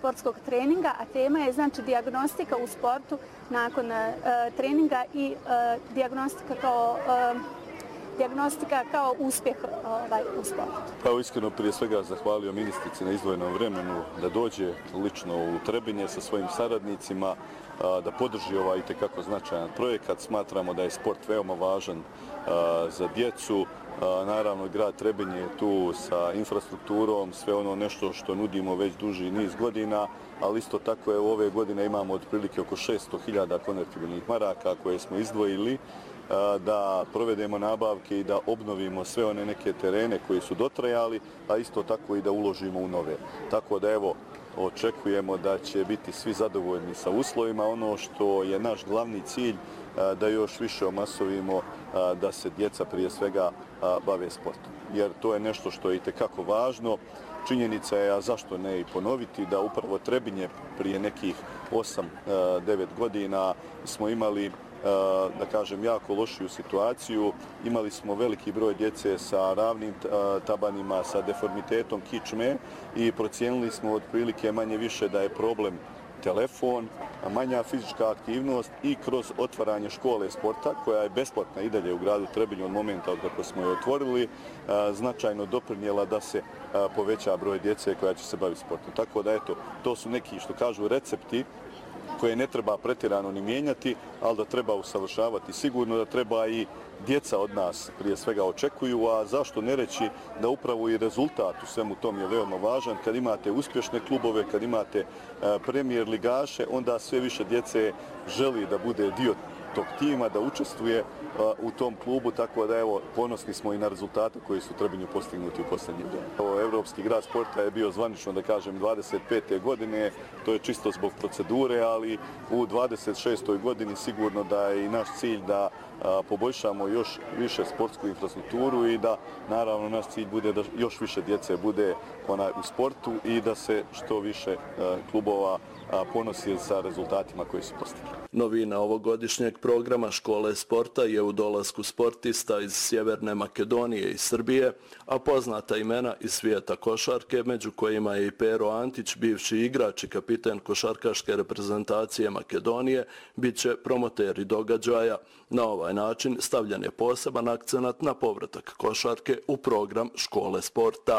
sportskog treninga, a tema je znači dijagnostika u sportu nakon treninga i dijagnostika kao uspjeh u sportu. Pa iskreno prije svega zahvalio ministrici na izdvojenom vremenu da dođe lično u Trebinje sa svojim saradnicima, da podrži ovaj itekako značajan projekat. Smatramo da je sport veoma važan za djecu. Naravno, grad Trebinje je tu sa infrastrukturom, sve ono nešto što nudimo već duži niz godina, ali isto tako je ove godine imamo otprilike oko 600.000 konvertibilnih maraka koje smo izdvojili da provedemo nabavke i da obnovimo sve one neke terene koji su dotrajali, a isto tako i da uložimo u nove. Tako da evo, očekujemo da će biti svi zadovoljni sa uslovima. Ono što je naš glavni cilj, da još više omasovimo da se djeca prije svega bave sportom. Jer to je nešto što je itekako važno. Činjenica je, a zašto ne i ponoviti, da upravo Trebinje prije nekih 8-9 godina smo imali, da kažem, jako lošiju situaciju. Imali smo veliki broj djece sa ravnim tabanima, sa deformitetom kičme i procijenili smo otprilike manje više da je problem telefon, manja fizička aktivnost i kroz otvaranje škole sporta, koja je besplatna i dalje u gradu Trebinju od momenta od kako smo je otvorili, značajno doprinijela da se poveća broj djece koja će se baviti sportom. Tako da eto, to su neki, što kažu, recepti koje ne treba pretjerano ni mijenjati, ali da treba usavršavati. Sigurno da treba i djeca od nas prije svega očekuju, a zašto ne reći da upravo i rezultat u svemu tom je veoma važan. Kad imate uspješne klubove, kad imate premijer ligaše, onda sve više djece želi da bude dio tog tima, da učestvuje u tom klubu, tako da evo, ponosni smo i na rezultate koji su Trebinju postignuti u posljednje vrijeme. Evropski grad sporta je bio zvanično, da kažem, 25. godine, to je čisto zbog procedure, ali u 26. godini sigurno da je i naš cilj da poboljšamo još više sportsku infrastrukturu i da naravno naš cilj bude da još više djece bude u sportu i da se što više klubova ponosi sa rezultatima koji su postigli. Novina ovogodišnjeg programa škole sporta je u dolasku sportista iz Sjeverne Makedonije i Srbije, a poznata imena iz svijeta košarke, među kojima je i Pero Antić, bivši igrač i kapiten košarkaške reprezentacije Makedonije, bit će promoteri događaja. Na ovaj način stavljen je poseban akcenat na povratak košarke u program škole sporta.